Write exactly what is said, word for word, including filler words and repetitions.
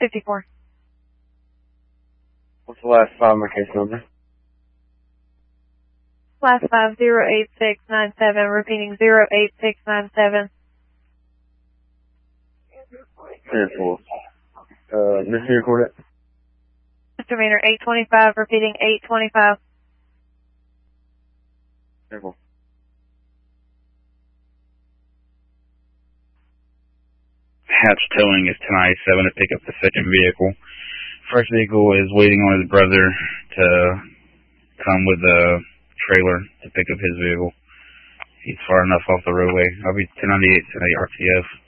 fifty-four. What's the last five of my case number? Last five, zero eight six nine seven, repeating zero eight six nine seven. ten four. Uh, misdemeanor court. Misdemeanor eight twenty-five, repeating eight twenty-five. ten four. Hatch Towing is ten ninety-seven to pick up the second vehicle. First vehicle is waiting on his brother to come with a trailer to pick up his vehicle. He's far enough off the roadway. I'll be ten ninety-eight, ten ninety R T F.